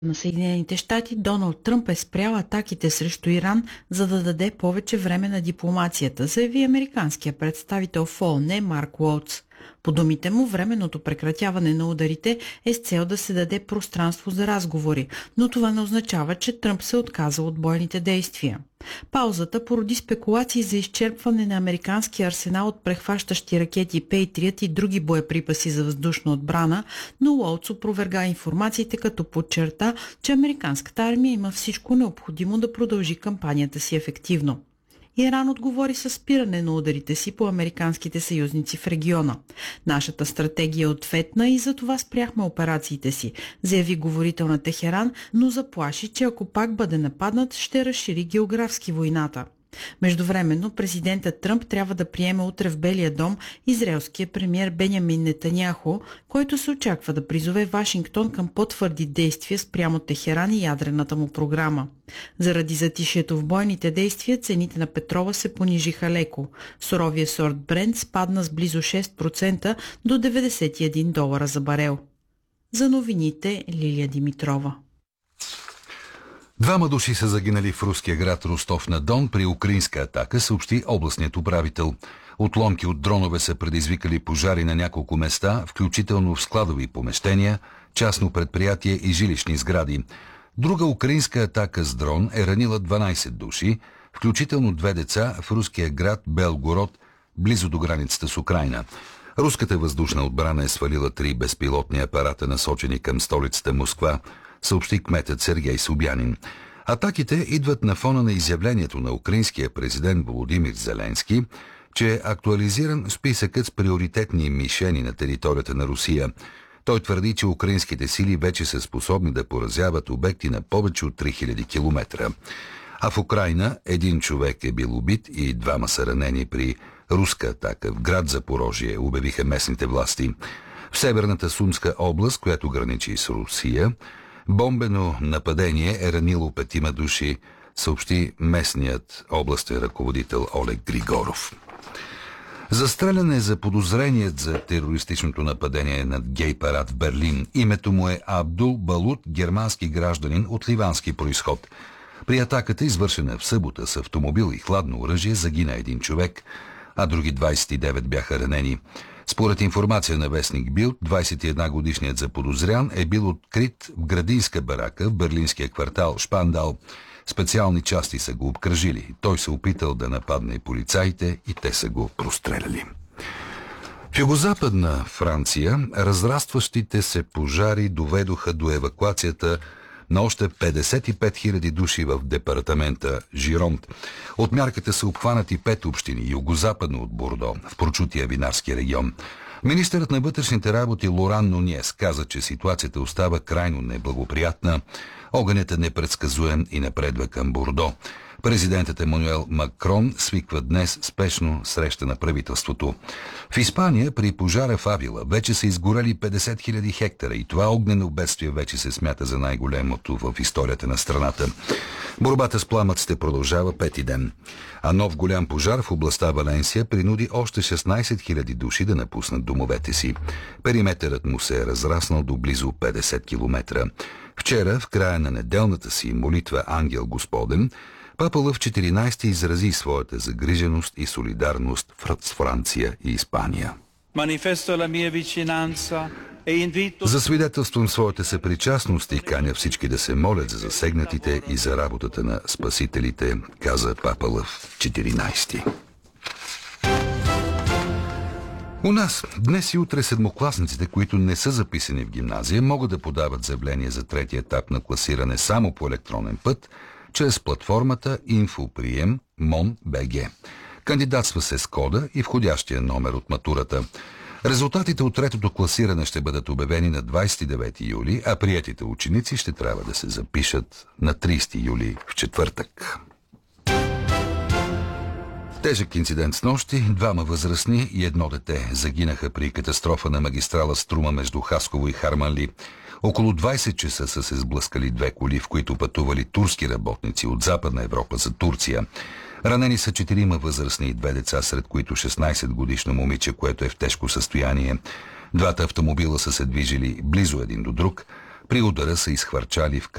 на Съединените щати, Доналд Тръмп е спрял атаките срещу Иран, за да даде повече време на дипломацията, заяви американският представител в ООН Марк Уотс. По думите му, временното прекратяване на ударите е с цел да се даде пространство за разговори, но това не означава, че Тръмп се отказа от бойните действия. Паузата породи спекулации за изчерпване на американския арсенал от прехващащи ракети Patriot и други боеприпаси за въздушна отбрана, но Уотс опроверга информациите, като подчерта, че американската армия има всичко необходимо да продължи кампанията си ефективно. Иран отговори със спиране на ударите си по американските съюзници в региона. Нашата стратегия е ответна и за това спряхме операциите си, заяви говорител на Техеран, но заплаши, че ако пак бъде нападнат, ще разшири географски войната. Междувременно президентът Тръмп трябва да приеме утре в Белия дом израелския премиер Бенямин Нетаняху, който се очаква да призове Вашингтон към по-твърди действия спрямо Техеран и ядрената му програма. Заради затишието в бойните действия, цените на петрола се понижиха леко. Суровия сорт Брент спадна с близо 6% до $91 за барел. За новините Лилия Димитрова. 2 души са загинали в руския град Ростов-на-Дон при украинска атака, съобщи областният управител. Отломки от дронове са предизвикали пожари на няколко места, включително в складови помещения, частно предприятие и жилищни сгради. Друга украинска атака с дрон е ранила 12 души, включително 2 деца в руския град Белгород, близо до границата с Украйна. Руската въздушна отбрана е свалила 3 безпилотни апарата, насочени към столицата Москва, съобщи кметът Сергей Собянин. Атаките идват на фона на изявлението на украинския президент Володимир Зеленски, че е актуализиран списъкът с приоритетни мишени на територията на Русия. Той твърди, че украинските сили вече са способни да поразяват обекти на повече от 3000 км. А в Украйна 1 човек е бил убит и 2 са ранени при руска атака в град Запорожие, обявиха местните власти. В северната Сумска област, която граничи с Русия, бомбено нападение е ранило 5 души, съобщи местният областен ръководител Олег Григоров. Застрелян е за подозреният за терористичното нападение над гей парад в Берлин. Името му е Абдул Балут, германски гражданин от ливански произход. При атаката, извършена в събота с автомобил и хладно оръжие, загина 1 човек, а други 29 бяха ранени. Според информация на вестник Билд, 21-годишният заподозрян е бил открит в градинска барака в берлинския квартал Шпандал. Специални части са го обкръжили. Той се опитал да нападне полицаите и те са го простреляли. В югозападна Франция разрастващите се пожари доведоха до евакуацията на още 55 000 души в департамента Жиронт. От мярката са обхванати 5 общини, югозападно от Бордо, в прочутия винарски регион. Министърът на вътрешните работи Лоран Нуниес каза, че ситуацията остава крайно неблагоприятна. Огънят е непредсказуем и напредва към Бордо. Президентът Емануел Макрон свиква днес спешно среща на правителството. В Испания при пожара в Авила вече са изгорели 50 000 хектара и това огнено бедствие вече се смята за най-големото в историята на страната. Борбата с пламъците продължава 5-ти ден, а нов голям пожар в областта Валенсия принуди още 16 000 души да напуснат домовете си. Периметърът му се е разраснал до близо 50 км. Вчера, в края на неделната си молитва Ангел Господен, Папа Лъв 14 изрази своята загриженост и солидарност с Франция и Испания. Засвидетелствам своята съпричастност и каня всички да се молят за засегнатите и за работата на спасителите, каза Папа Лъв 14. У нас днес и утре седмокласниците, които не са записани в гимназия, могат да подават заявление за 3-ти етап на класиране само по електронен път, чрез платформата Инфоприем МОН.БГ. Кандидатства се с кода и входящия номер от матурата. Резултатите от 3-то класиране ще бъдат обявени на 29 юли, а приетите ученици ще трябва да се запишат на 30 юли в четвъртък. Тежък инцидент с нощи, 2 възрастни и 1 дете загинаха при катастрофа на магистрала Струма между Хасково и Харманли. Около 20 часа са се сблъскали 2 коли, в които пътували турски работници от Западна Европа за Турция. Ранени са 4 възрастни и 2 деца, сред които 16-годишно момиче, което е в тежко състояние. 2 автомобила са се движили близо един до друг. При удара са изхвърчали в